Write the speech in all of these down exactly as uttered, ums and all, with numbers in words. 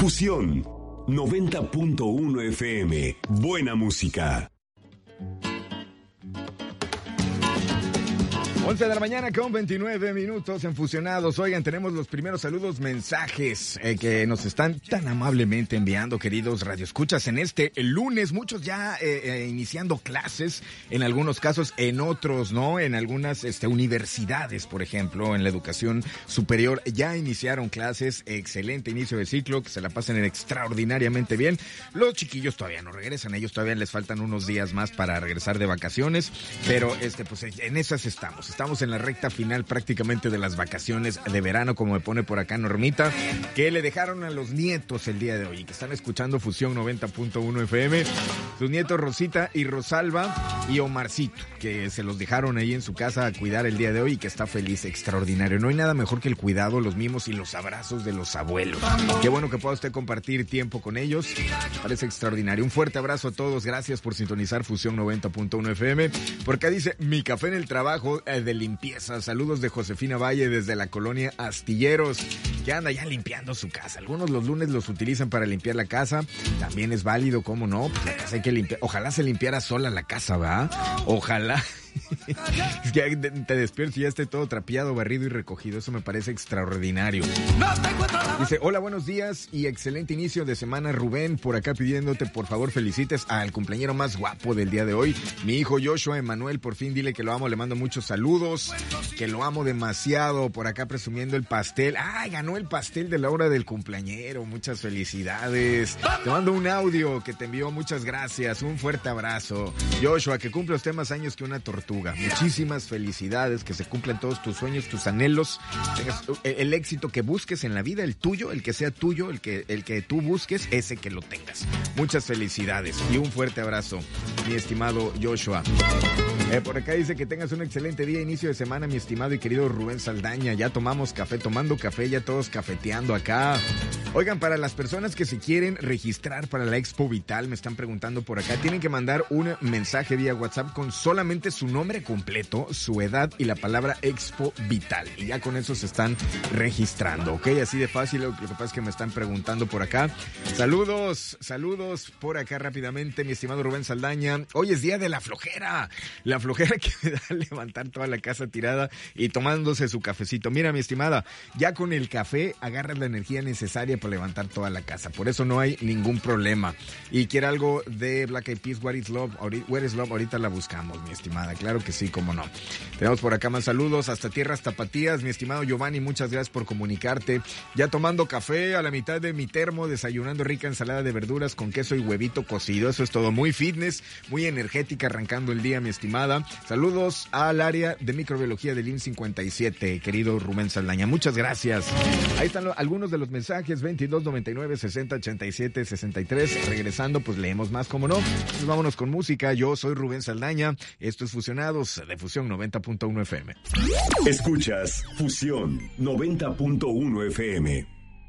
Fusión noventa punto uno F M. Buena música. once de la mañana con veintinueve minutos en Fusionados. Oigan, tenemos los primeros saludos, mensajes eh, que nos están tan amablemente enviando, queridos radioescuchas, en este el lunes. Muchos ya eh, eh, iniciando clases, en algunos casos, en otros, ¿no? En algunas este, universidades, por ejemplo, en la educación superior, ya iniciaron clases. Excelente inicio de ciclo, que se la pasen extraordinariamente bien. Los chiquillos todavía no regresan, a ellos todavía les faltan unos días más para regresar de vacaciones, pero este, pues en esas estamos. Estamos en la recta final prácticamente de las vacaciones de verano, como me pone por acá Normita, que le dejaron a los nietos el día de hoy y que están escuchando Fusión noventa punto uno F M. Sus nietos Rosita y Rosalba y Omarcito, que se los dejaron ahí en su casa a cuidar el día de hoy y que está feliz, extraordinario. No hay nada mejor que el cuidado, los mimos y los abrazos de los abuelos. Qué bueno que pueda usted compartir tiempo con ellos. Parece extraordinario. Un fuerte abrazo a todos. Gracias por sintonizar Fusión noventa punto uno F M. Porque dice, mi café en el trabajo eh, de limpieza. Saludos de Josefina Valle desde la colonia Astilleros, que anda ya limpiando su casa. Algunos los lunes los utilizan para limpiar la casa. También es válido, ¿cómo no? Pues la casa hay que limpiar. Ojalá se limpiara sola la casa, ¿va? Ojalá. Es que te despierto y ya esté todo trapeado, barrido y recogido. Eso me parece extraordinario. Dice, hola, buenos días y excelente inicio de semana, Rubén. Por acá pidiéndote, por favor, felicites al cumpleañero más guapo del día de hoy, mi hijo Joshua Emanuel. Por fin dile que lo amo, le mando muchos saludos, que lo amo demasiado. Por acá presumiendo el pastel. Ay, ganó el pastel de la hora del cumpleañero. Muchas felicidades. Te mando un audio que te envió. Muchas gracias. Un fuerte abrazo. Joshua, que cumple usted más años que una tortuga. Muchísimas felicidades, que se cumplan todos tus sueños, tus anhelos, tengas el éxito que busques en la vida, el tuyo, el que sea tuyo, el que, el que tú busques, ese que lo tengas. Muchas felicidades y un fuerte abrazo, mi estimado Joshua. Eh, por acá dice que tengas un excelente día, inicio de semana, mi estimado y querido Rubén Saldaña. Ya tomamos café, tomando café, ya todos cafeteando acá. Oigan, para las personas que se quieren registrar para la Expo Vital, me están preguntando por acá, tienen que mandar un mensaje vía WhatsApp con solamente su nombre completo, su edad y la palabra Expo Vital. Y ya con eso se están registrando, ¿ok? Así de fácil. Lo que pasa es que me están preguntando por acá. Saludos, saludos por acá rápidamente, mi estimado Rubén Saldaña. Hoy es día de la flojera. La flojera que me da levantar toda la casa tirada y tomándose su cafecito. Mira, mi estimada, ya con el café agarras la energía necesaria para levantar toda la casa. Por eso no hay ningún problema. Y quiere algo de Black Eyed Peas, What is Love, Where is Love, ahorita la buscamos, mi estimada. Claro que sí, cómo no. Tenemos por acá más saludos hasta tierras tapatías, mi estimado Giovanni, muchas gracias por comunicarte. Ya tomando café a la mitad de mi termo, desayunando rica ensalada de verduras con queso y huevito cocido. Eso es todo, muy fitness, muy energética, arrancando el día, mi estimada. Saludos al área de microbiología del I M S S cincuenta y siete, querido Rubén Saldaña. Muchas gracias. Ahí están lo, algunos de los mensajes, veintidós noventa y nueve sesenta ochenta y siete sesenta y tres. Regresando, pues leemos más, como no. Pues vámonos con música. Yo soy Rubén Saldaña. Esto es Fusionados de Fusión noventa punto uno F M. Escuchas Fusión noventa punto uno F M.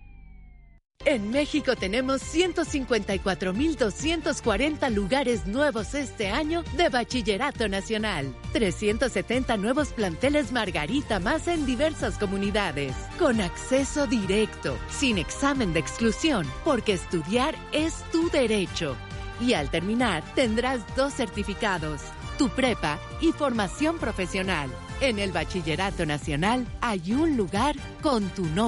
En México tenemos ciento cincuenta y cuatro mil doscientos cuarenta lugares nuevos este año de Bachillerato Nacional. trescientos setenta nuevos planteles Margarita más en diversas comunidades. Con acceso directo, sin examen de exclusión, porque estudiar es tu derecho. Y al terminar tendrás dos certificados, tu prepa y formación profesional. En el Bachillerato Nacional hay un lugar con tu nombre.